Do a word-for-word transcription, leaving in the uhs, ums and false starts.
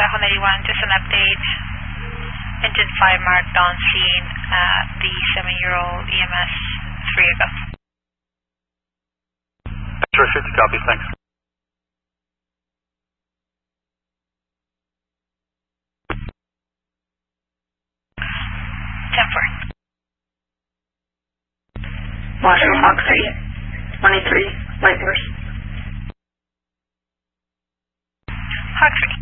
Echo ninety-one, just an update. Engine five marked on scene at the seven-year-old E M S three ago. Sure, fifty copies, thanks. ten four. Marshall Hawk three, twenty-three, White Horse. Hawk three.